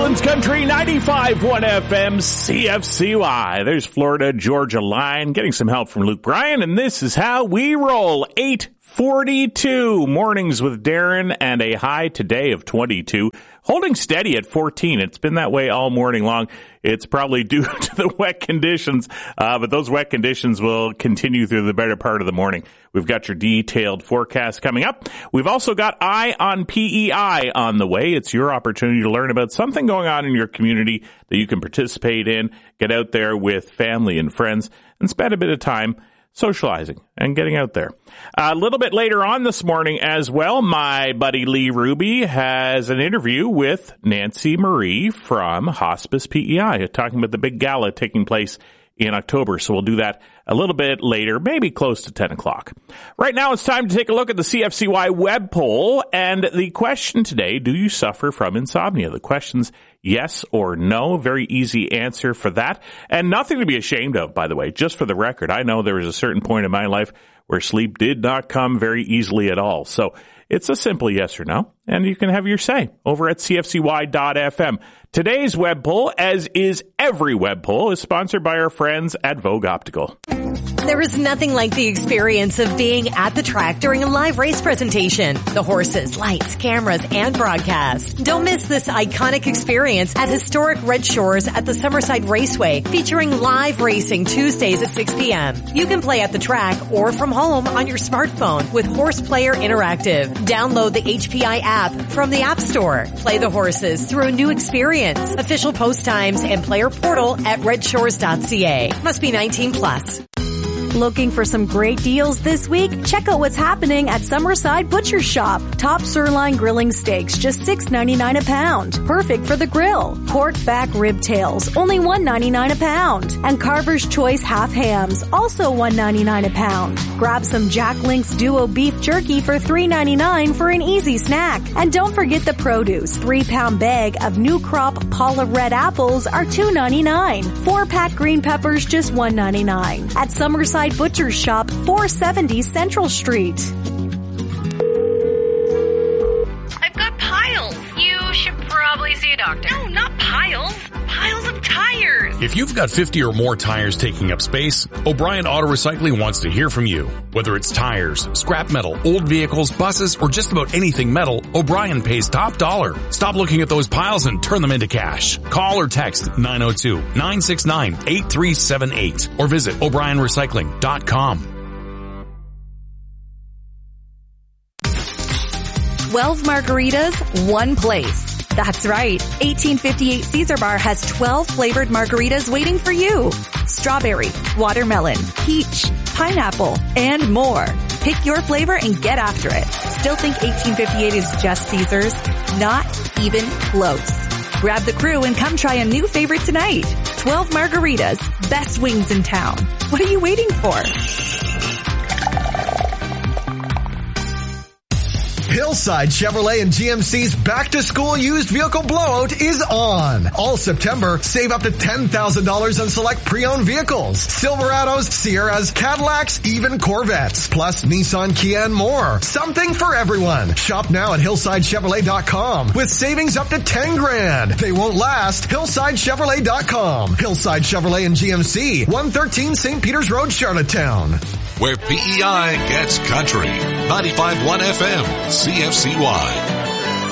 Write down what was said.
Highlands Country 95.1 FM CFCY. There's Florida Georgia Line getting some help from Luke Bryan, and this is how we roll. 8:42 mornings with Darren and a high today of 22. Holding steady at 14. It's been that way all morning long. It's probably due to the wet conditions, but those wet conditions will continue through the better part of the morning. We've got your detailed forecast coming up. We've also got Eye on PEI on the way. It's your opportunity to learn about something going on in your community that you can participate in, get out there with family and friends, and spend a bit of time socializing and getting out there. A little bit later on this morning as well, my buddy Lee Ruby has an interview with Nancy Marie from Hospice PEI, talking about the big gala taking place in October. So we'll do that a little bit later, maybe close to 10 o'clock. Right now it's time to take a look at the CFCY web poll. And the question today, do you suffer from insomnia? The question's yes or no. Very easy answer for that. And nothing to be ashamed of, by the way, just for the record. I know there was a certain point in my life where sleep did not come very easily at all. So it's a simple yes or no, and you can have your say over at cfcy.fm. Today's web poll, as is every web poll, is sponsored by our friends at Vogue Optical. There is nothing like the experience of being at the track during a live race presentation. The horses, lights, cameras, and broadcast. Don't miss this iconic experience at historic Red Shores at the Summerside Raceway, featuring live racing Tuesdays at 6 p.m. You can play at the track or from home on your smartphone with Horse Player Interactive. Download the HPI app from the App Store. Play the horses through a new experience. Official post times and player portal at redshores.ca. Must be 18 plus. Looking for some great deals this week? Check out what's happening at Summerside Butcher Shop. Top sirloin grilling steaks, just $6.99 a pound. Perfect for the grill. Pork back rib tails, only $1.99 a pound. And Carver's Choice half hams, also $1.99 a pound. Grab some Jack Link's Duo beef jerky for $3.99 for an easy snack. And don't forget the produce. 3-pound bag of new crop Paula red apples are $2.99. 4-pack green peppers, just $1.99. At Summerside Butcher Shop, 470 Central Street. I've got piles. You should probably see a doctor. No, not piles. Piles of tires. If you've got 50 or more tires taking up space, O'Brien Auto Recycling wants to hear from you. Whether it's tires, scrap metal, old vehicles, buses, or just about anything metal, O'Brien pays top dollar. Stop looking at those piles and turn them into cash. Call or text 902-969-8378 or visit o'brienrecycling.com. 12 margaritas, one place. That's right. 1858 Caesar Bar has 12 flavored margaritas waiting for you. Strawberry, watermelon, peach, pineapple, and more. Pick your flavor and get after it. Still think 1858 is just Caesar's? Not even close. Grab the crew and come try a new favorite tonight. 12 margaritas, best wings in town. What are you waiting for? Hillside Chevrolet and GMC's back-to-school used vehicle blowout is on. All September, save up to $10,000 on select pre-owned vehicles. Silverados, Sierras, Cadillacs, even Corvettes. Plus Nissan, Kia, and more. Something for everyone. Shop now at hillsidechevrolet.com with savings up to $10,000. They won't last. hillsidechevrolet.com. Hillside Chevrolet and GMC, 113 St. Peters Road, Charlottetown. Where PEI gets country. 95.1 FM, CFCY.